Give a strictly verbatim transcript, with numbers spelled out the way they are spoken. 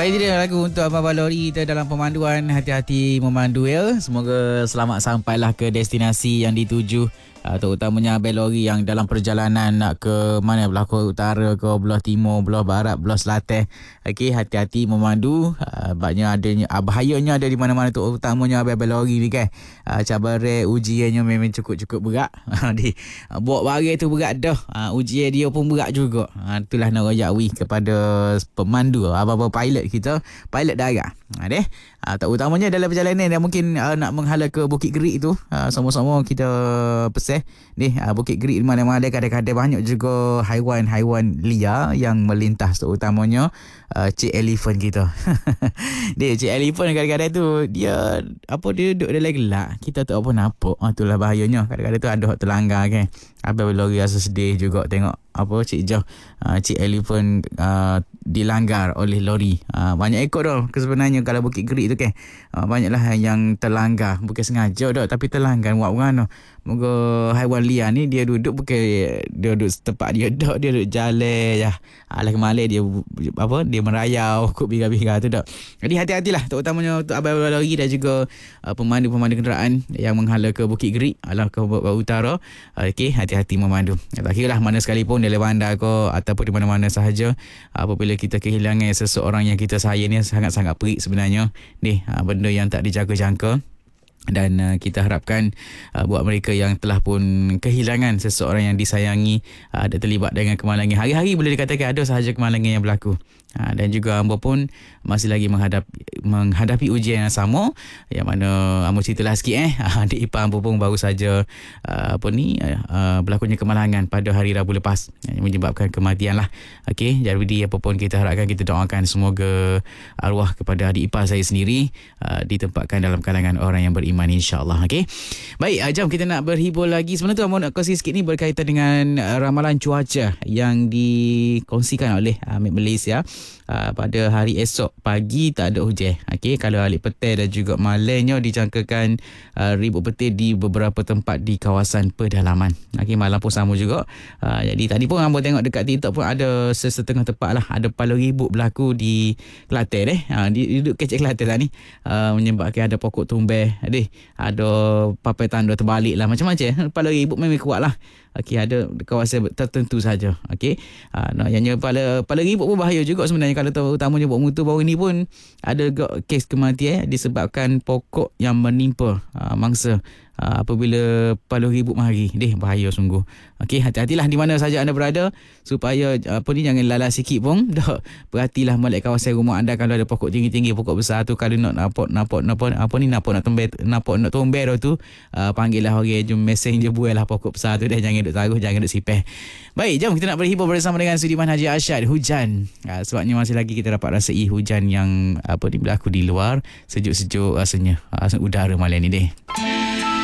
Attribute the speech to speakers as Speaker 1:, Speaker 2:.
Speaker 1: Baik, itu dia lagu untuk Abang Balori kita dalam pemanduan hati-hati memandu ya. Semoga selamat sampailah ke destinasi yang dituju. Uh, terutamanya Abang Lori yang dalam perjalanan nak ke mana, belah ke utara ke belah timur, belah barat, belah selatan. Okey, hati-hati memandu. Uh, banyak adanya uh, bahayanya ada di mana-mana tu, utamanya Abang Lori ni kan. Uh, cabaran ujiannya memang cukup-cukup berat. Di uh, bawa barang tu berat dah. Uh, ujian dia pun berat juga. Uh, itulah nak rojak wi kepada pemandu, abang-abang pilot kita, pilot darat. Ha deh. Uh, tak utamanya dalam perjalanan yang mungkin uh, nak menghala ke Bukit Gerik tu, uh, sama-sama kita pesan ni uh, Bukit Gerik di mana-mana kadang-kadang banyak juga haiwan-haiwan liar yang melintas, terutamanya uh, cik elephant kita. Dia cik elephant kadang-kadang tu dia apa dia duduk dalam gelap, kita tak apa nampak. Ah, itulah bahayanya. Kadang-kadang tu ada hak terlanggar kan. Abang Lori rasa sedih juga tengok apa Cik Jah, uh, Cik Elephant uh, dilanggar oleh lori. Uh, banyak ekor dah sebenarnya kalau Bukit Gerik tu kan. Uh, banyaklah yang terlanggar, bukan sengaja dah tapi terlanggar buat orang tu. Moga haiwan liar ni dia duduk bukan dia duduk tempat dia dak, dia duduk jalan je. Alah kemalai dia apa dia merayau kok biga-biga tu dak. Jadi hati-hatilah terutamanya untuk abang lori dan juga uh, pemandu-pemandu kenderaan yang menghala ke Bukit Gerik, alah ke utara. Uh, Okey, hati-hati memandu. Tak kira lah mana sekalipun dalam bandar ke ataupun di mana-mana sahaja, apabila kita kehilangan seseorang yang kita sayang ni sangat-sangat pelik sebenarnya ni, benda yang tak dijaga-jangka. Dan uh, kita harapkan uh, buat mereka yang telah pun kehilangan seseorang yang disayangi, uh, ada terlibat dengan kemalangan. Hari-hari boleh dikatakan ada sahaja kemalangan yang berlaku. Uh, dan juga hamba pun masih lagi menghadapi, menghadapi ujian yang sama, yang mana hamba ceritalah sikit eh adik ipar hamba pun baru saja uh, apa ni uh, berlakunya kemalangan pada hari Rabu lepas yang menyebabkan kematian lah. Okey, jadi apa pun kita harapkan, kita doakan semoga arwah kepada adik ipar saya sendiri uh, ditempatkan dalam kalangan orang yang beriman, insya-Allah. Okey. Baik, jom kita nak berhibur lagi. Sebenarnya tu mau nak kongsi sikit ni berkaitan dengan uh, ramalan cuaca yang dikongsikan oleh uh, Met Malaysia. Uh, pada hari esok pagi tak ada hujan. Okey, kalau alik petang dan juga malamnya dijangkakan uh, ribut petir di beberapa tempat di kawasan pedalaman. Okey, malam pun sama juga. Uh, jadi tadi pun hamba tengok dekat TikTok pun ada sesetengah tempat lah, ada pala ribut berlaku di Kelantan eh. Uh, di duduk kecek Kelantan lah ni. Uh, menyebabkan ada pokok tumbang, ada ada papai tanda terbalik lah, macam-macam. Pala ribut memang kuat lah. Okey, ada kawasan tertentu saja. Okey. Uh, nah, yang pala pala ribut pun bahaya juga sebenarnya. Kalau terutamanya buat motor baru ni pun ada kes kematian disebabkan pokok yang menimpa uh, mangsa uh, apabila palu ribut mari. Deh, bahaya sungguh. Okey, hati-hatilah di mana saja anda berada supaya apa ni jangan lalas sikit pun. Dah, perhatilah molek kawasan rumah anda kalau ada pokok tinggi-tinggi, pokok besar tu, kalau nak nampak nampak nampak apa ni nampak nak tombe nampak nak tombe tu, uh, panggillah orang jom messenger buailah pokok besar tu dah, jangan duk taruh, jangan duk sipeh. Baik, jom kita nak berhibur bersama dengan Sudiman Haji Arsyad. Hujan. Uh, sebabnya masih lagi kita dapat rasai hujan yang apa ni berlaku di luar, sejuk-sejuk rasanya uh, udara malam ni deh.